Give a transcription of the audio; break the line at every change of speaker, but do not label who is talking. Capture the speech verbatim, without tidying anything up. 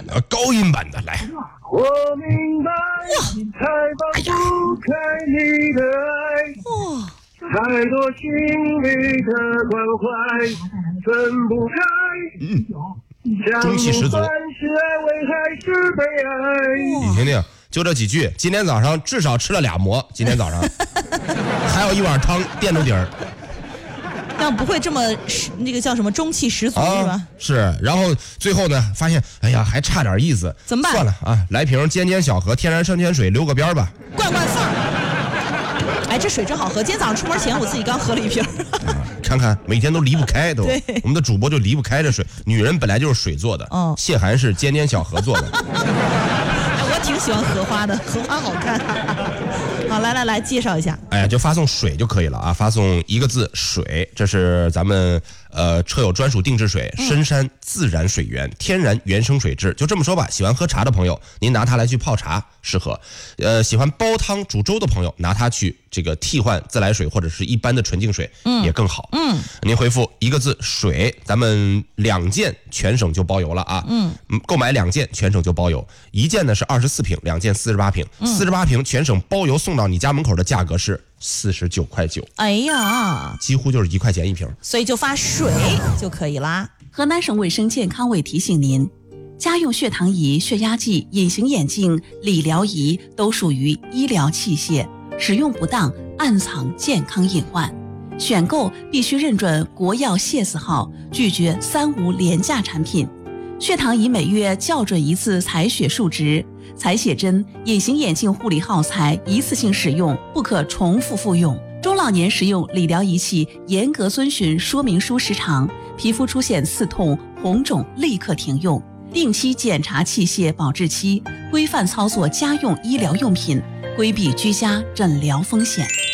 呃，高音版的来。
我明白，才放不开你的爱，哇，太多心里的关怀分不开。
嗯，中气十足。
是爱为还是被爱？
你听听，就这几句，今天早上至少吃了俩馍，今天早上还有一碗汤垫住底儿。
要不会这么那个叫什么中气十足、啊、是吧？
是，然后最后呢，发现哎呀还差点意思，
怎么办？
算了啊，来瓶尖尖小河天然生泉水留个边吧，
灌灌缝儿。哎，这水真好喝，今天早上出门前我自己刚喝了一瓶。
啊、看看每天都离不开都，我们的主播就离不开这水，女人本来就是水做的，嗯，谢涵是尖尖小河做的。
我挺喜欢荷花的，荷花好看。好，来来来，介绍一下。
哎呀，就发送水就可以了啊，发送一个字水，这是咱们呃车友专属定制水，深山自然水源，天然原生水质。就这么说吧，喜欢喝茶的朋友，您拿它来去泡茶适合；呃，喜欢煲汤煮粥的朋友，拿它去这个替换自来水或者是一般的纯净水，嗯，也更好。嗯，您回复一个字水，咱们两件全省就包邮了啊。嗯，购买两件全省就包邮，一件呢是二十四瓶，两件四十八瓶，四十八瓶全省包邮送到你家门口的价格是四十九块九。
哎呀，
几乎就是一块钱一瓶，
所以就发水就可以啦。
河南省卫生健康委提醒您，家用血糖仪、血压计、隐形眼镜、理疗仪都属于医疗器械，使用不当暗藏健康隐患。选购必须认准国药谢字号，拒绝三无廉价产品。血糖仪每月校准一次采血数值，采血针、隐形眼镜护理耗材一次性使用，不可重复复用。中老年使用理疗仪器严格遵循说明书时长，皮肤出现刺痛、红肿立刻停用。定期检查器械保质期，规范操作家用医疗用品，规避居家诊疗风险。